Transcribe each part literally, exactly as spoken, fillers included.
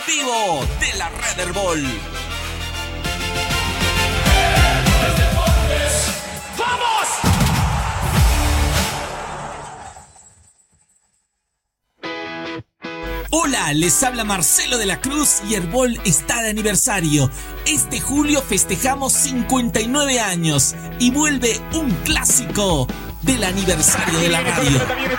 vivo de la Red Herbol. Hola, les habla Marcelo de la Cruz y Herbol está de aniversario. Este julio festejamos cincuenta y nueve años y vuelve un clásico del aniversario de la radio.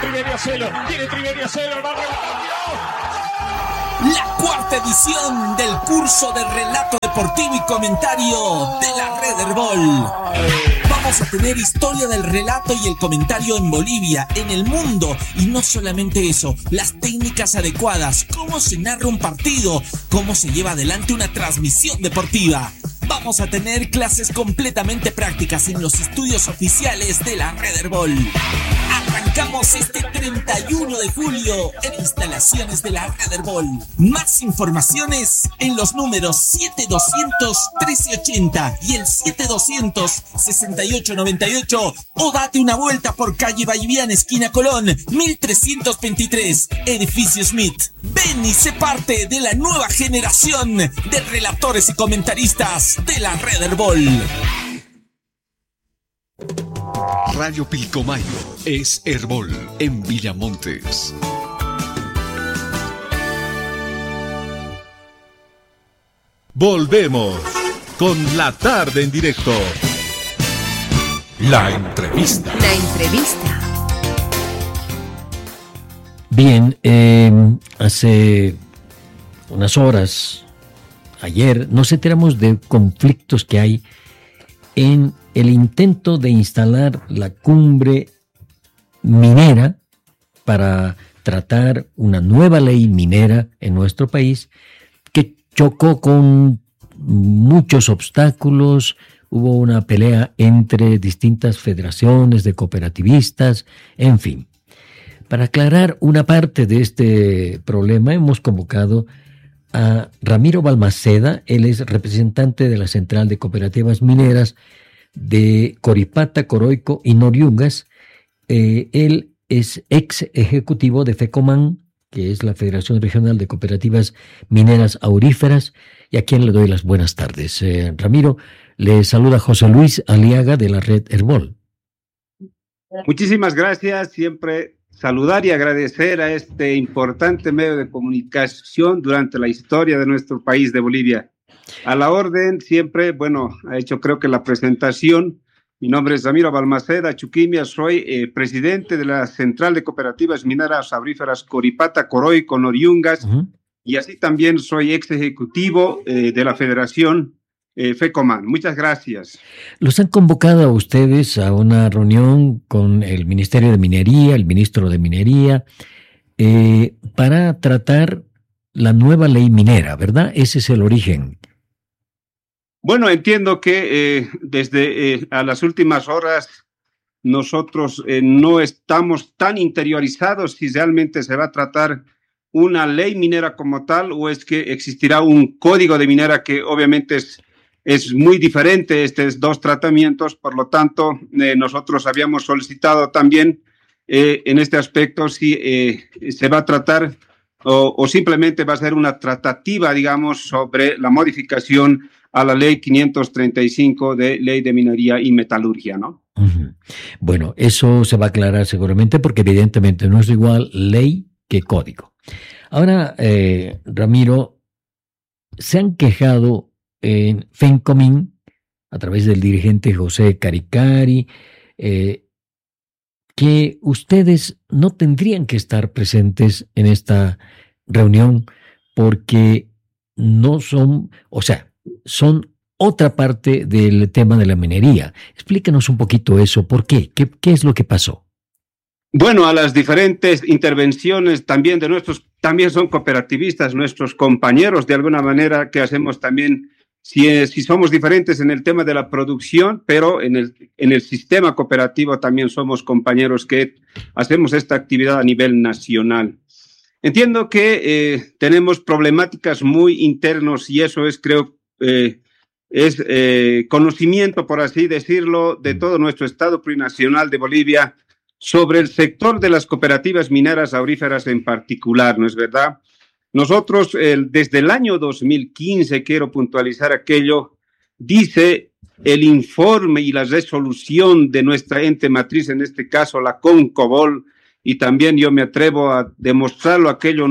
La cuarta edición del curso de relato deportivo y comentario de la Red Herbol. Vamos a tener historia del relato y el comentario en Bolivia, en el mundo, y no solamente eso, las técnicas adecuadas, cómo se narra un partido, cómo se lleva adelante una transmisión deportiva. Vamos a tener clases completamente prácticas en los estudios oficiales de la Red Herbol. Arrancamos este treinta y uno de julio en instalaciones de la Red Herbol. Más informaciones en los números siete doscientos trece ochenta y el siete doscientos sesenta y ocho noventa y ocho o date una vuelta por calle Valliviana, esquina Colón, mil trescientos veintitrés, edificio Smith. Ven y sé parte de la nueva generación de relatores y comentaristas de la Red Herbol. Radio Pilcomayo es Herbol en Villamontes. Volvemos con la tarde en directo. La entrevista. La entrevista. Bien, eh, hace unas horas, ayer, nos enteramos de conflictos que hay en el intento de instalar la cumbre minera para tratar una nueva ley minera en nuestro país que chocó con muchos obstáculos. Hubo una pelea entre distintas federaciones de cooperativistas, en fin. Para aclarar una parte de este problema hemos convocado a Ramiro Balmaceda. Él es representante de la Central de Cooperativas Mineras de Coripata, Coroico y Noriungas. Eh, él es ex ejecutivo de FECOMAN, que es la Federación Regional de Cooperativas Mineras Auríferas, y a quien le doy las buenas tardes. Eh, Ramiro, le saluda José Luis Aliaga de la Red Herbol. Muchísimas gracias, siempre saludar y agradecer a este importante medio de comunicación durante la historia de nuestro país de Bolivia. A la orden, siempre, bueno, ha hecho creo que la presentación. Mi nombre es Ramiro Balmaceda Chuquimia, soy eh, presidente de la Central de Cooperativas Mineras Auríferas Coripata, Coroico, Noriungas, uh-huh. Y así también soy ex ejecutivo eh, de la Federación eh, FECOMAN. Muchas gracias. Los han convocado a ustedes a una reunión con el Ministerio de Minería, el ministro de Minería, eh, para tratar la nueva ley minera, ¿verdad? Ese es el origen. Bueno, entiendo que eh, desde eh, a las últimas horas nosotros eh, no estamos tan interiorizados si realmente se va a tratar una ley minera como tal o es que existirá un código de minera que obviamente es, es muy diferente estos dos tratamientos. Por lo tanto, eh, nosotros habíamos solicitado también eh, en este aspecto si eh, se va a tratar o, o simplemente va a ser una tratativa, digamos, sobre la modificación a la ley quinientos treinta y cinco de ley de minería y metalurgia, ¿no? Uh-huh. Bueno, eso se va a aclarar seguramente porque evidentemente no es igual ley que código. Ahora, eh, Ramiro, se han quejado en FENCOMIN a través del dirigente José Caricari eh, que ustedes no tendrían que estar presentes en esta reunión porque no son, o sea, son otra parte del tema de la minería. Explícanos un poquito eso. ¿Por qué? ¿Qué, qué es lo que pasó? Bueno, a las diferentes intervenciones también de nuestros, también son cooperativistas, nuestros compañeros de alguna manera que hacemos también, si, si somos diferentes en el tema de la producción, pero en el, en el sistema cooperativo también somos compañeros que hacemos esta actividad a nivel nacional. Entiendo que eh, tenemos problemáticas muy internos y eso es, creo, eh, es eh, conocimiento, por así decirlo, de todo nuestro Estado plurinacional de Bolivia sobre el sector de las cooperativas mineras auríferas en particular, ¿no es verdad? Nosotros, eh, desde el año dos mil quince, quiero puntualizar aquello, dice el informe y la resolución de nuestra ente matriz, en este caso la CONCOBOL, y también yo me atrevo a demostrarlo aquello,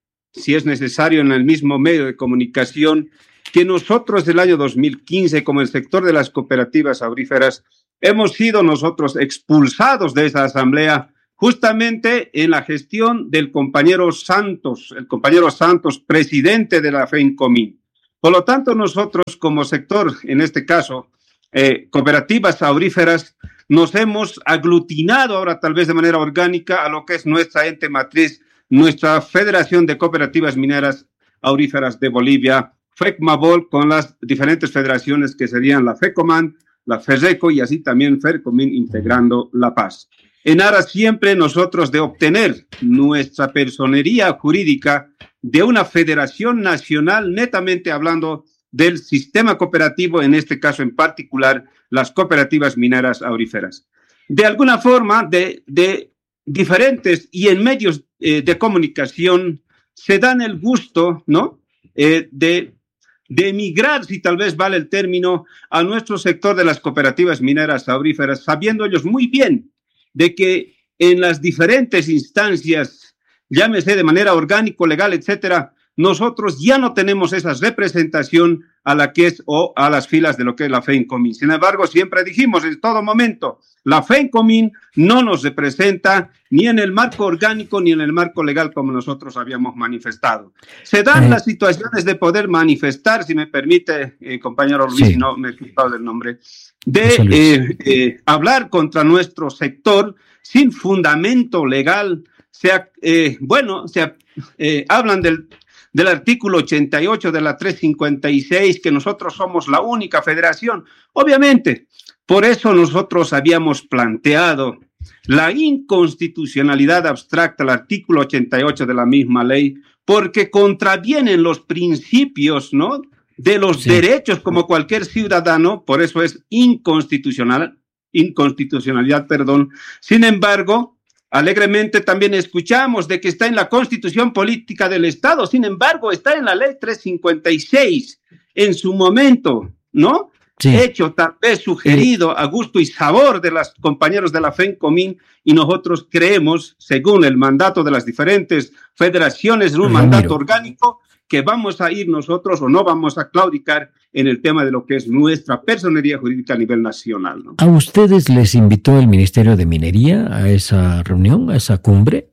si es necesario, en el mismo medio de comunicación, que nosotros del año dos mil quince, como el sector de las cooperativas auríferas, hemos sido nosotros expulsados de esa asamblea justamente en la gestión del compañero Santos, el compañero Santos, presidente de la FENCOMIN. Por lo tanto, nosotros como sector, en este caso, eh, cooperativas auríferas, nos hemos aglutinado ahora tal vez de manera orgánica a lo que es nuestra ente matriz, nuestra Federación de Cooperativas Mineras Auríferas de Bolivia, FECMABOL, con las diferentes federaciones que serían la FECOMAN, la FERRECO y así también FERCOMIN, integrando La Paz. En aras siempre nosotros de obtener nuestra personería jurídica de una federación nacional, netamente hablando del sistema cooperativo, en este caso en particular, las cooperativas mineras auríferas. De alguna forma, de, de diferentes y en medios eh, de comunicación se dan el gusto, ¿no?, eh, de, de emigrar, si tal vez vale el término, a nuestro sector de las cooperativas mineras auríferas, sabiendo ellos muy bien de que en las diferentes instancias, llámese de manera orgánico, legal, etcétera, nosotros ya no tenemos esa representación a la que es o a las filas de lo que es la FENCOMIN. Sin embargo, siempre dijimos en todo momento, la FENCOMIN no nos representa ni en el marco orgánico ni en el marco legal como nosotros habíamos manifestado. Se dan eh, las situaciones de poder manifestar, si me permite, eh, compañero Luis, sí. Si no me he quitado del nombre, de eh, eh, hablar contra nuestro sector sin fundamento legal. Se, eh, bueno, se eh, hablan del... del artículo ochenta y ocho de la trescientos cincuenta y seis, que nosotros somos la única federación. Obviamente, por eso nosotros habíamos planteado la inconstitucionalidad abstracta del artículo ochenta y ocho de la misma ley, porque contravienen los principios, ¿no?, de los sí. derechos como cualquier ciudadano, por eso es inconstitucional, inconstitucionalidad, perdón. Sin embargo, alegremente también escuchamos de que está en la Constitución Política del Estado, sin embargo, está en la Ley trescientos cincuenta y seis en su momento, ¿no? Sí. Hecho, tal vez sugerido sí. a gusto y sabor de los compañeros de la FENCOMIN, y nosotros creemos, según el mandato de las diferentes federaciones, en un Ramiro. mandato orgánico, que vamos a ir nosotros o no vamos a claudicar en el tema de lo que es nuestra personería jurídica a nivel nacional, ¿no? ¿A ustedes les invitó el Ministerio de Minería a esa reunión, a esa cumbre?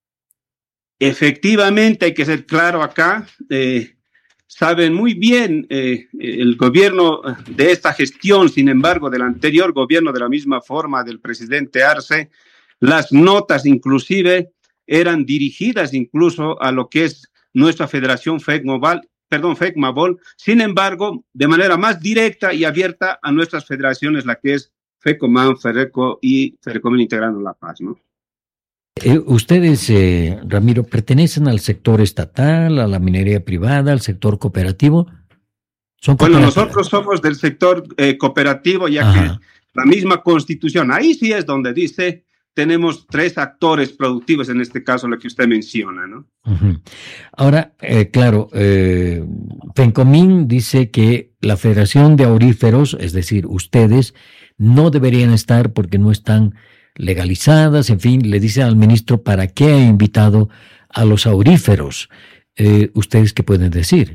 Efectivamente, hay que ser claro acá. Eh, saben muy bien eh, el gobierno de esta gestión, sin embargo, del anterior gobierno, de la misma forma del presidente Arce, las notas inclusive eran dirigidas incluso a lo que es nuestra federación FECMABOL, perdón, FECMABOL, sin embargo, de manera más directa y abierta a nuestras federaciones, la que es FECOMAN, FERRECO y FERCOMIN integrando La Paz, ¿no? Eh, ustedes, eh, Ramiro, ¿pertenecen al sector estatal, a la minería privada, al sector cooperativo? ¿Son bueno, nosotros somos del sector eh, cooperativo, ya Ajá. que la misma Constitución, ahí sí es donde dice... tenemos tres actores productivos, en este caso lo que usted menciona, ¿no? Uh-huh. Ahora, eh, claro, eh, FENCOMIN dice que la Federación de Auríferos, es decir, ustedes, no deberían estar porque no están legalizadas, en fin, le dice al ministro para qué ha invitado a los auríferos. Eh, ¿Ustedes qué pueden decir?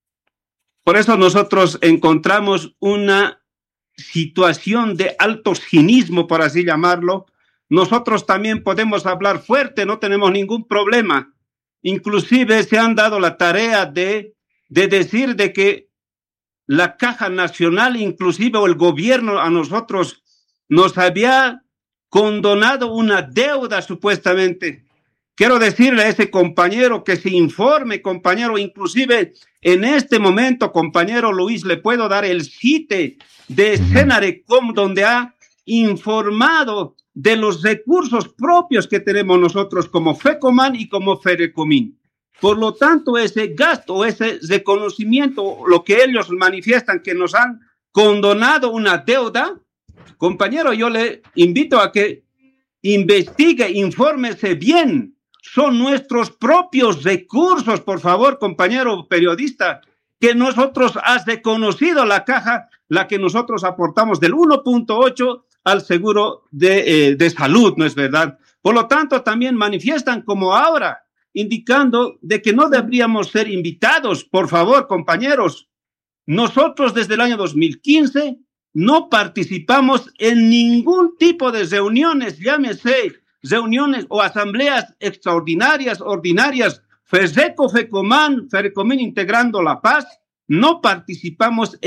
Por eso nosotros encontramos una situación de alto cinismo, por así llamarlo. Nosotros también podemos hablar fuerte, no tenemos ningún problema. Inclusive se han dado la tarea de, de decir de que la Caja Nacional, inclusive o el gobierno a nosotros, nos había condonado una deuda supuestamente. Quiero decirle a ese compañero que se informe, compañero, inclusive en este momento, compañero Luis, le puedo dar el sitio de Senarecom, donde ha informado de los recursos propios que tenemos nosotros como FECOMAN y como FERCOMIN. Por lo tanto, ese gasto, ese reconocimiento, lo que ellos manifiestan que nos han condonado una deuda, compañero, yo le invito a que investigue, infórmese bien son nuestros propios recursos, por favor, compañero periodista, que nosotros has reconocido la caja, la que nosotros aportamos del uno punto ocho al seguro de, eh, de salud, ¿no es verdad? Por lo tanto, también manifiestan como ahora, indicando de que no deberíamos ser invitados. Por favor, compañeros, nosotros desde el año dos mil quince no participamos en ningún tipo de reuniones, llámese reuniones o asambleas extraordinarias, ordinarias, FESECO, FECOMAN, FERECOMIN integrando La Paz, no participamos en